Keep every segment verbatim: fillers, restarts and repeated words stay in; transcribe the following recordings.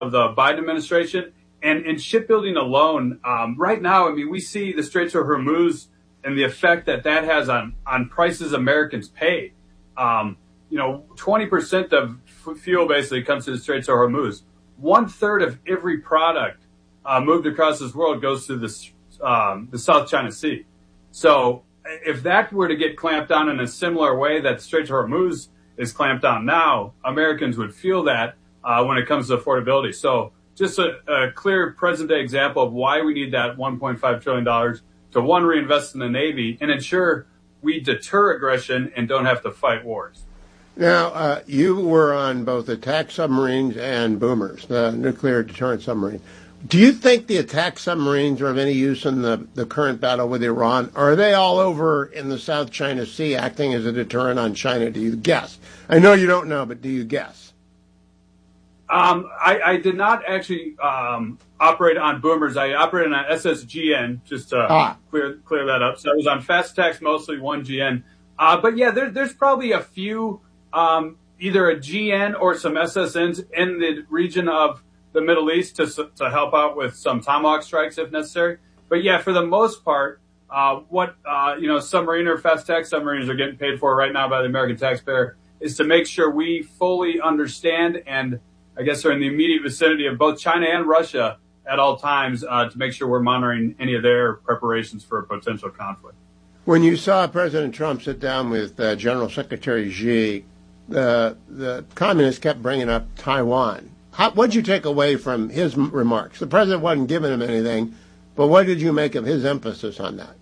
of the Biden administration. And in shipbuilding alone, um, right now, I mean, we see the Straits of Hormuz and the effect that that has on, on prices Americans pay. Um, you know, twenty percent of f- fuel basically comes to the Straits of Hormuz. One third of every product uh, moved across this world goes through this, um, the South China Sea. So if that were to get clamped down in a similar way that the Straits of Hormuz is clamped down now, Americans would feel that uh, when it comes to affordability. So just a, a clear present-day example of why we need that one point five trillion dollars to, one, reinvest in the Navy and ensure we deter aggression and don't have to fight wars. Now, uh, you were on both attack submarines and boomers, the nuclear deterrent submarine. Do you think the attack submarines are of any use in the, the current battle with Iran? Or are they all over in the South China Sea acting as a deterrent on China? Do you guess? I know you don't know, but do you guess? Um, I, I did not actually um, operate on boomers. I operated on S S G N, just to ah. clear clear that up. So I was on fast attacks, mostly one G N. Uh, but yeah, there, there's probably a few, um, either a G N or some S S Ns in the region of the Middle East to to help out with some Tomahawk strikes if necessary. But yeah, for the most part, uh, what uh, you know, submarine or fast attack submarines are getting paid for right now by the American taxpayer is to make sure we fully understand and I guess are in the immediate vicinity of both China and Russia at all times uh, to make sure we're monitoring any of their preparations for a potential conflict. When you saw President Trump sit down with uh, General Secretary Xi, uh, the communists kept bringing up Taiwan. What did you take away from his m- remarks? The president wasn't giving him anything, but what did you make of his emphasis on that?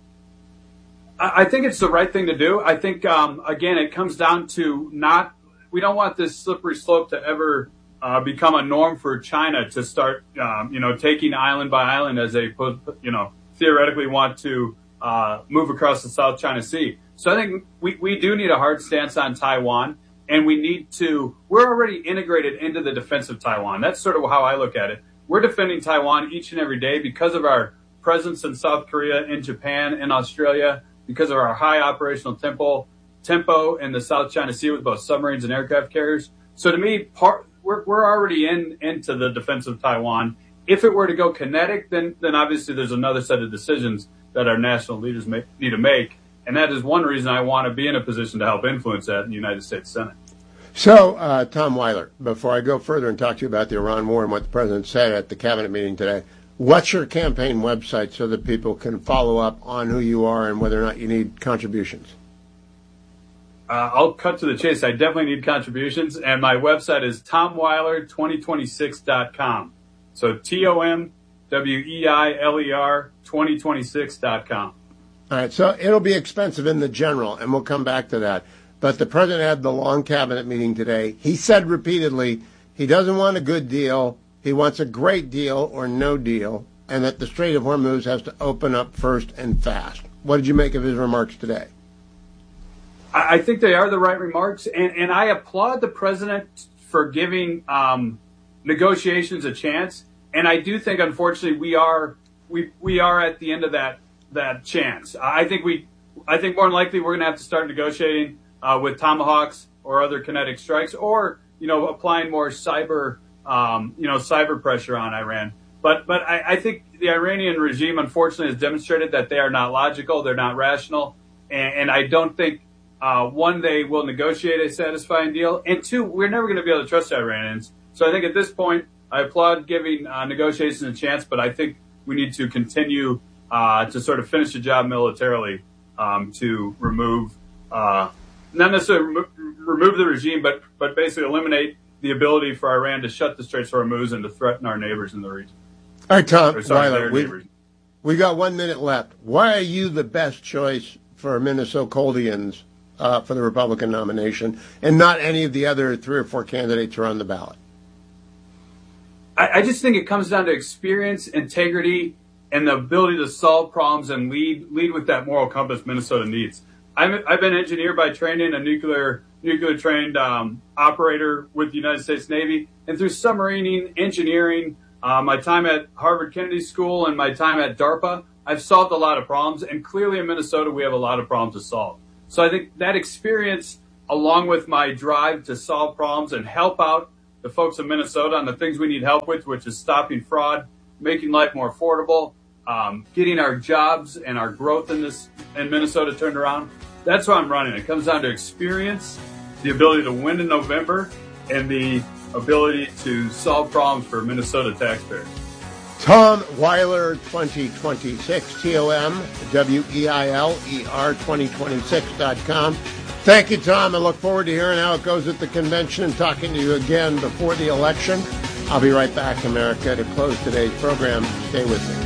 I, I think it's the right thing to do. I think, um, again, it comes down to not, we don't want this slippery slope to ever Uh, become a norm for China to start, um, you know, taking island by island as they, you know, theoretically want to uh, move across the South China Sea. So I think we, we do need a hard stance on Taiwan, and we need to, we're already integrated into the defense of Taiwan. That's sort of how I look at it. We're defending Taiwan each and every day because of our presence in South Korea, in Japan, in Australia, because of our high operational tempo, tempo in the South China Sea with both submarines and aircraft carriers. So to me, part, We're, we're already in into the defense of Taiwan. If it were to go kinetic, then then obviously there's another set of decisions that our national leaders may, need to make. And that is one reason I want to be in a position to help influence that in the United States Senate. So, uh, Tom Weiler, before I go further and talk to you about the Iran war and what the president said at the cabinet meeting today, what's your campaign website so that people can follow up on who you are and whether or not you need contributions? Uh, I'll cut to the chase. I definitely need contributions, and my website is tom weiler twenty twenty-six dot com. So T O M W E I L E R twenty twenty-six dot com. All right, so it'll be expensive in the general, and we'll come back to that. But the president had the long cabinet meeting today. He said repeatedly he doesn't want a good deal, he wants a great deal or no deal, and that the Strait of Hormuz has to open up first and fast. What did you make of his remarks today? I think they are the right remarks, and, and I applaud the president for giving um, negotiations a chance. And I do think, unfortunately, we are we we are at the end of that that chance. I think we I think more than likely we're going to have to start negotiating uh, with Tomahawks or other kinetic strikes, or you know applying more cyber um, you know cyber pressure on Iran. But but I, I think the Iranian regime, unfortunately, has demonstrated that they are not logical, they're not rational, and, and I don't think. Uh, one, they will negotiate a satisfying deal, and two, we're never going to be able to trust the Iranians. So I think at this point, I applaud giving uh, negotiations a chance, but I think we need to continue uh, to sort of finish the job militarily um, to remove, uh, not necessarily remo- remove the regime, but but basically eliminate the ability for Iran to shut the Straits of Hormuz and to threaten our neighbors in the region. All right, Tom, or, sorry, Weiler, we, we got one minute left. Why are you the best choice for Minnesotaldians Uh, for the Republican nomination, and not any of the other three or four candidates who are on the ballot? I, I just think it comes down to experience, integrity, and the ability to solve problems and lead lead with that moral compass Minnesota needs. I'm, I've been an engineer by training, a nuclear nuclear trained um, operator with the United States Navy, and through submarining, engineering, uh, my time at Harvard Kennedy School and my time at DARPA, I've solved a lot of problems, and clearly in Minnesota we have a lot of problems to solve. So I think that experience, along with my drive to solve problems and help out the folks in Minnesota on the things we need help with, which is stopping fraud, making life more affordable, um, getting our jobs and our growth in this in Minnesota turned around. That's why I'm running. It comes down to experience, the ability to win in November, and the ability to solve problems for Minnesota taxpayers. Tom Weiler, twenty twenty-six, T O M, W E I L E R twenty twenty-six dot com. Thank you, Tom. I look forward to hearing how it goes at the convention and talking to you again before the election. I'll be right back, America, to close today's program. Stay with me.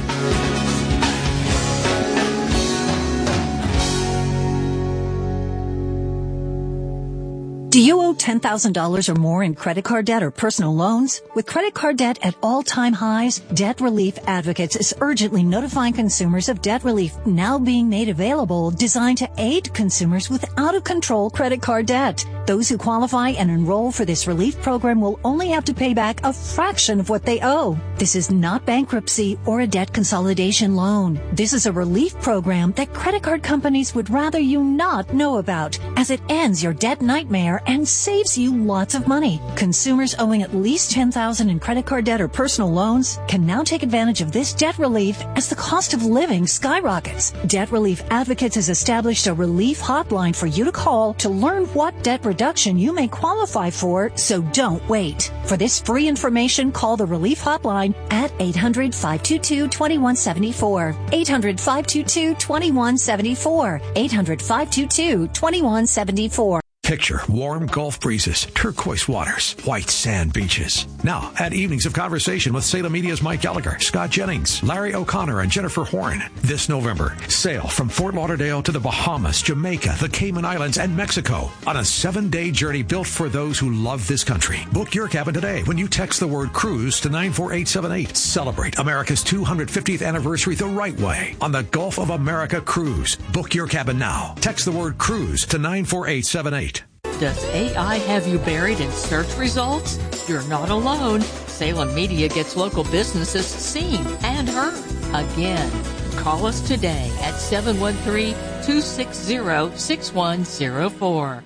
Do you owe ten thousand dollars or more in credit card debt or personal loans? With credit card debt at all-time highs, Debt Relief Advocates is urgently notifying consumers of debt relief now being made available, designed to aid consumers with out-of-control credit card debt. Those who qualify and enroll for this relief program will only have to pay back a fraction of what they owe. This is not bankruptcy or a debt consolidation loan. This is a relief program that credit card companies would rather you not know about, as it ends your debt nightmare and saves you lots of money. Consumers owing at least ten thousand dollars in credit card debt or personal loans can now take advantage of this debt relief as the cost of living skyrockets. Debt Relief Advocates has established a relief hotline for you to call to learn what debt reduction you may qualify for, so don't wait. For this free information, call the relief hotline at eight hundred, five two two, two one seven four. eight hundred, five two two, two one seven four. eight hundred, five two two, two one seven four. Picture warm Gulf breezes, turquoise waters, white sand beaches. Now, add evenings of conversation with Salem Media's Mike Gallagher, Scott Jennings, Larry O'Connor, and Jennifer Horn. This November, sail from Fort Lauderdale to the Bahamas, Jamaica, the Cayman Islands, and Mexico on a seven-day journey built for those who love this country. Book your cabin today when you text the word cruise to nine four eight seven eight. Celebrate America's two hundred fiftieth anniversary the right way on the Gulf of America Cruise. Book your cabin now. Text the word cruise to nine four eight seven eight. Does A I have you buried in search results? You're not alone. Salem Media gets local businesses seen and heard. Again, call us today at seven one three, two six zero, six one zero four.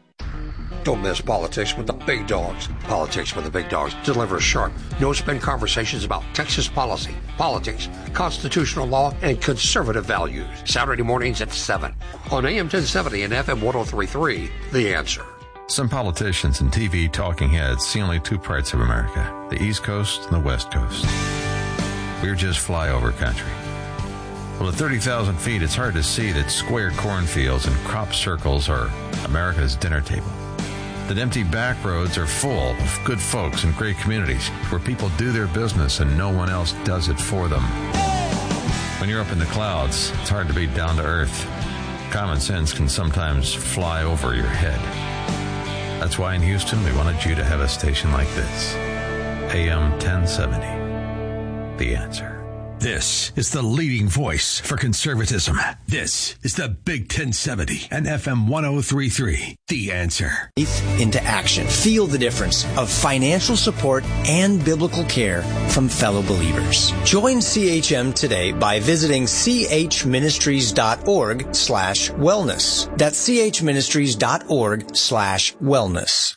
Don't miss Politics with the Big Dogs. Politics with the Big Dogs delivers sharp, no-spin conversations about Texas policy, politics, constitutional law, and conservative values. Saturday mornings at seven on A M ten seventy and F M ten thirty-three, The Answer. Some politicians and T V talking heads see only two parts of America, the East Coast and the West Coast. We're just flyover country. Well, at thirty thousand feet, it's hard to see that square cornfields and crop circles are America's dinner table. That empty back roads are full of good folks and great communities where people do their business and no one else does it for them. When you're up in the clouds, it's hard to be down to earth. Common sense can sometimes fly over your head. That's why in Houston, we wanted you to have a station like this. A M ten seventy. The Answer. This is the leading voice for conservatism. This is the Big ten seventy and F M ten thirty-three. The Answer. Into action. Feel the difference of financial support and biblical care from fellow believers. Join C H M today by visiting chministries.org slash wellness. That's chministries.org slash wellness.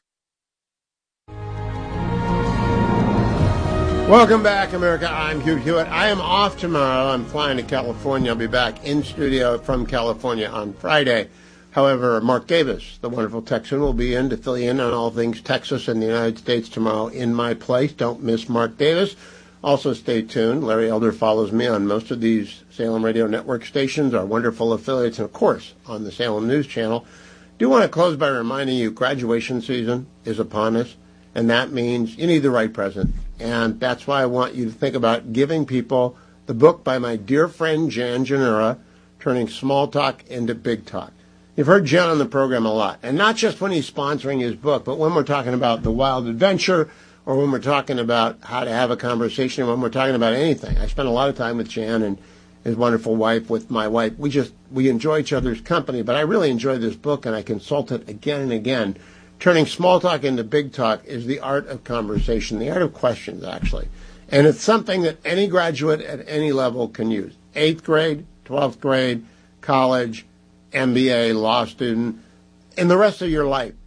Welcome back, America. I'm Hugh Hewitt. I am off tomorrow. I'm flying to California. I'll be back in studio from California on Friday. However, Mark Davis, the wonderful Texan, will be in to fill you in on all things Texas and the United States tomorrow in my place. Don't miss Mark Davis. Also, stay tuned. Larry Elder follows me on most of these Salem Radio Network stations, our wonderful affiliates, and, of course, on the Salem News Channel. Do want to close by reminding you graduation season is upon us, and that means you need the right present. And that's why I want you to think about giving people the book by my dear friend Jan Janura, Turning Small Talk into Big Talk. You've heard Jan on the program a lot, and not just when he's sponsoring his book, but when we're talking about the wild adventure or when we're talking about how to have a conversation, when we're talking about anything. I spend a lot of time with Jan and his wonderful wife, with my wife. We just, we enjoy each other's company, but I really enjoy this book, and I consult it again and again. Turning Small Talk into Big Talk is the art of conversation, the art of questions, actually. And it's something that any graduate at any level can use. Eighth grade, twelfth grade, college, M B A, law student, and the rest of your life.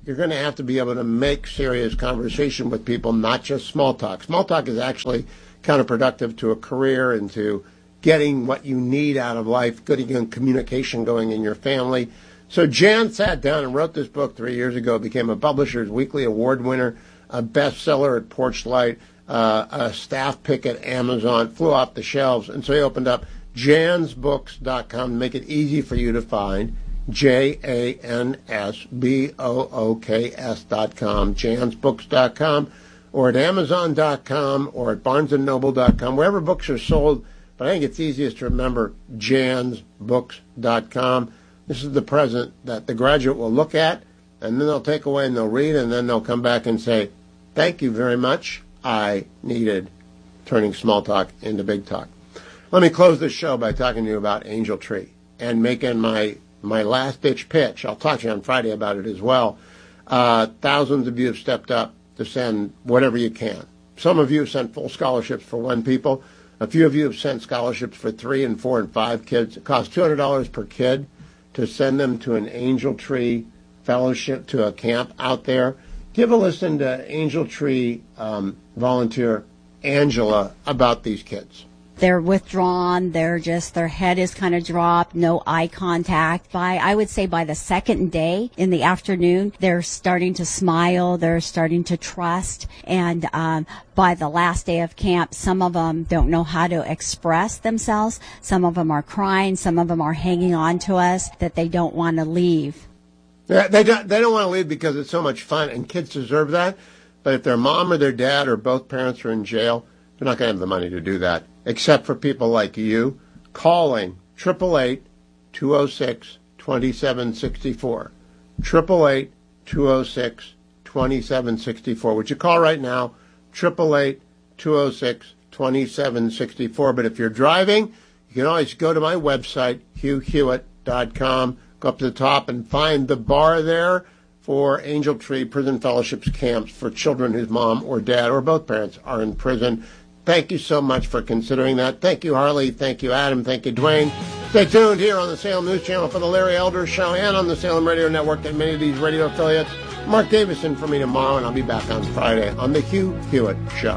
you're going to have to be able to make serious conversation with people, not just small talk. Small talk is actually counterproductive to a career and to getting what you need out of life, getting communication going in your family. So Jan sat down and wrote this book three years ago, became a Publishers Weekly Award winner, a bestseller at Porchlight, uh, a staff pick at Amazon, flew off the shelves. And so he opened up jans books dot com to make it easy for you to find, J A N S B O O K S dot com, jans books dot com, or at amazon dot com, or at barnes and noble dot com, wherever books are sold. But I think it's easiest to remember jans books dot com. This is the present that the graduate will look at, and then they'll take away and they'll read, and then they'll come back and say, thank you very much. I needed turning small talk into big talk. Let me close this show by talking to you about Angel Tree and making my, my last-ditch pitch. I'll talk to you on Friday about it as well. Uh, thousands of you have stepped up to send whatever you can. Some of you have sent full scholarships for one people. A few of you have sent scholarships for three and four and five kids. It costs two hundred dollars per kid to send them to an Angel Tree fellowship, to a camp out there. Give a listen to Angel Tree um, volunteer Angela about these kids. They're withdrawn. They're just, their head is kind of dropped, no eye contact. By, I would say by the second day in the afternoon, they're starting to smile. They're starting to trust. And um, by the last day of camp, some of them don't know how to express themselves. Some of them are crying. Some of them are hanging on to us that they don't want to leave. Yeah, they don't, they don't want to leave because it's so much fun, and kids deserve that. But if their mom or their dad or both parents are in jail, they're not going to have the money to do that, except for people like you calling eight eight eight, two oh six, two seven six four. eight eight eight, two oh six, two seven six four. Would you call right now? eight eight eight, two oh six, two seven six four. But if you're driving, you can always go to my website, hugh hewitt dot com, go up to the top and find the bar there for Angel Tree Prison Fellowships camps for children whose mom or dad or both parents are in prison. Thank you so much for considering that. Thank you, Harley. Thank you, Adam. Thank you, Dwayne. Stay tuned here on the Salem News Channel for the Larry Elder Show and on the Salem Radio Network and many of these radio affiliates. Mark Davison for me tomorrow, and I'll be back on Friday on the Hugh Hewitt Show.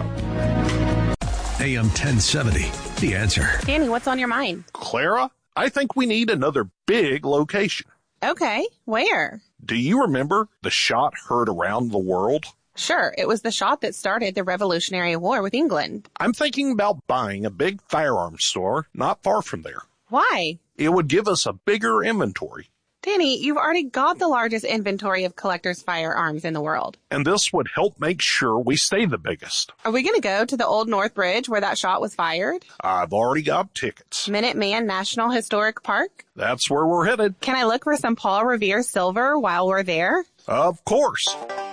A M ten seventy, The Answer. Danny, what's on your mind? Clara, I think we need another big location. Okay, where? Do you remember the shot heard around the world? Sure, it was the shot that started the Revolutionary War with England. I'm thinking about buying a big firearms store not far from there. Why? It would give us a bigger inventory. Danny, you've already got the largest inventory of collectors' firearms in the world. And this would help make sure we stay the biggest. Are we going to go to the Old North Bridge where that shot was fired? I've already got tickets. Minuteman National Historic Park? That's where we're headed. Can I look for some Paul Revere silver while we're there? Of course.